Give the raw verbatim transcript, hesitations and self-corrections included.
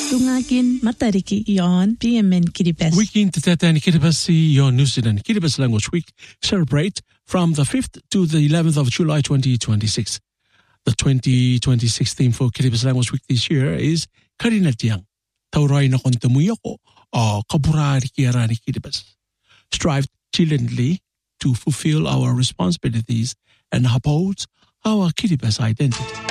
Tungagin matariki yon P M N Kiribati. Weekend Tatan Kiribati, your New Zealand Kiribati Language Week celebrate from the fifth to the eleventh of July twenty twenty-six. The twenty twenty-six theme for Kiribati Language Week this year is Karinatiang. Taurai na kontemuyako o kaburari kiarani Kiribati. Strive diligently to fulfill our responsibilities and uphold our Kiribati identity.